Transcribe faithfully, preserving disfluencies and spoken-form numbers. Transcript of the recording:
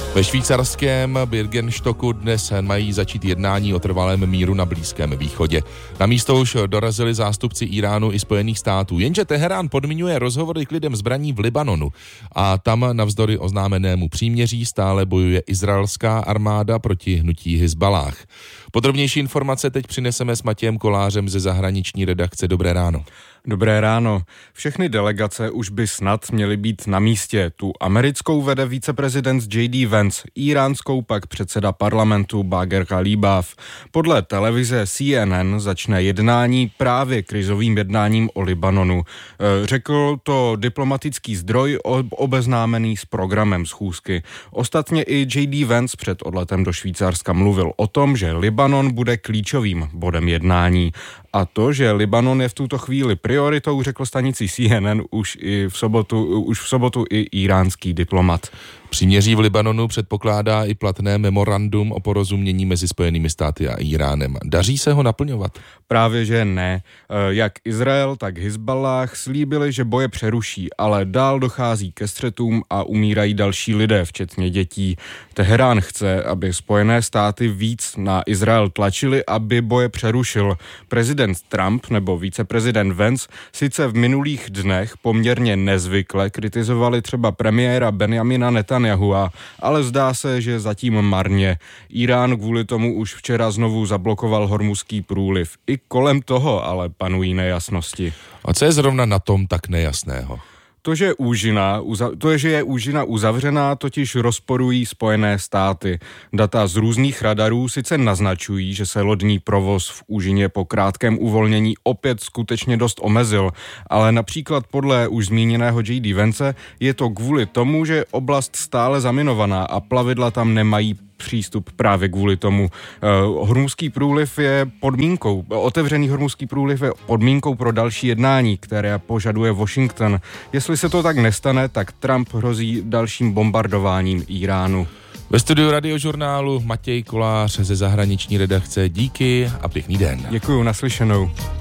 Ve švýcarském Birkenstocku dnes mají začít jednání o trvalém míru na Blízkém východě. Na místo už dorazili zástupci Íránu i Spojených států, jenže Teherán podmiňuje rozhovory k lidem zbraní v Libanonu a tam navzdory oznámenému příměří stále bojuje izraelská armáda proti hnutí Hizballáh. Podrobnější informace teď přineseme s Matějem Kolářem ze zahraniční redakce. Dobré ráno. Dobré ráno. Všechny delegace už by snad měly být na místě. Tu americkou vede viceprezident J D Vance, íránskou pak předseda parlamentu Bagher Khalibaf. Podle televize C N N začne jednání právě krizovým jednáním o Libanonu. Řekl to diplomatický zdroj obeznámený s programem schůzky. Ostatně i J D Vance před odletem do Švýcarska mluvil o tom, že Libanon bude klíčovým bodem jednání. A to, že Libanon je v tuto chvíli prioritou, řekl stanici C N N už i v sobotu, už v sobotu i íránský diplomat. Příměří v Libanonu předpokládá i platné memorandum o porozumění mezi Spojenými státy a Íránem. Daří se ho naplňovat? Právě že ne. Jak Izrael, tak Hizballáh slíbili, že boje přeruší, ale dál dochází ke střetům a umírají další lidé, včetně dětí. Teherán chce, aby Spojené státy víc na Izrael tlačili, aby boje přerušil. Prezident Trump nebo viceprezident Vance sice v minulých dnech poměrně nezvykle kritizovali třeba premiéra Benjamina Netanyahua, ale zdá se, že zatím marně. Írán kvůli tomu už včera znovu zablokoval Hormuzský průliv. I kolem toho ale panují nejasnosti. A co je zrovna na tom tak nejasného? To, že, úžina, to, že je úžina uzavřená, totiž rozporují Spojené státy. Data z různých radarů sice naznačují, že se lodní provoz v úžině po krátkém uvolnění opět skutečně dost omezil, ale například podle už zmíněného J D Vance je to kvůli tomu, že oblast stále zaminovaná a plavidla tam nemají přístup právě kvůli tomu. Hormuzský průliv je podmínkou, otevřený Hormuzský průliv je podmínkou pro další jednání, které požaduje Washington. Jestli se to tak nestane, tak Trump hrozí dalším bombardováním Íránu. Ve studiu Radiožurnálu Matěj Kolář ze zahraniční redakce. Díky a pěkný den. Děkuju, naslyšenou.